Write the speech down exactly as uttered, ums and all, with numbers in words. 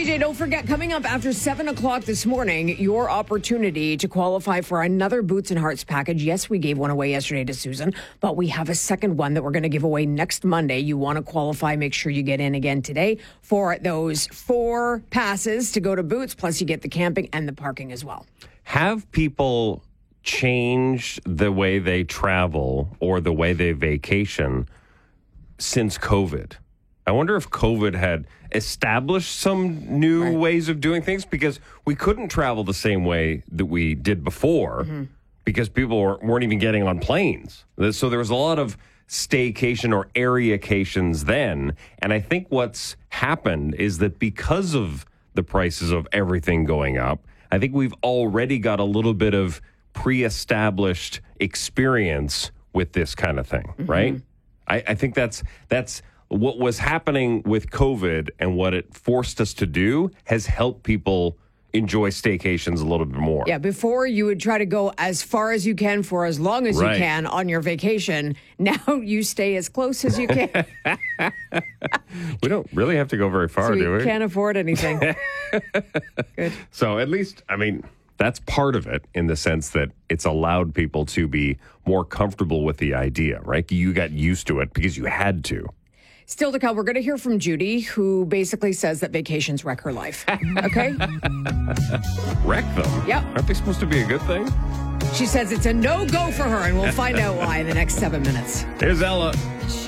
J, don't forget, coming up after seven o'clock this morning, your opportunity to qualify for another Boots and Hearts package. Yes, we gave one away yesterday to Susan, but we have a second one that we're going to give away next Monday. You want to qualify, make sure you get in again today for those four passes to go to Boots, plus you get the camping and the parking as well. Have people changed the way they travel or the way they vacation since COVID? I wonder if COVID had established some new right. ways of doing things, because we couldn't travel the same way that we did before mm-hmm. because people were, weren't even getting on planes. So there was a lot of staycation or areacations then. And I think what's happened is that because of the prices of everything going up, I think we've already got a little bit of pre-established experience with this kind of thing, mm-hmm. right? I, I think that's that's what was happening with COVID, and what it forced us to do has helped people enjoy staycations a little bit more. Yeah, before you would try to go as far as you can for as long as right. you can on your vacation. Now you stay as close as you can. We don't really have to go very far, so do we? You can't afford anything. Good. So at least, I mean, that's part of it, in the sense that it's allowed people to be more comfortable with the idea, right? You got used to it because you had to. Still to come, we're going to hear from Judy, who basically says that vacations wreck her life. Okay? Wreck them? Yep. Aren't they supposed to be a good thing? She says it's a no-go for her, and we'll find out why in the next seven minutes. Here's Ella.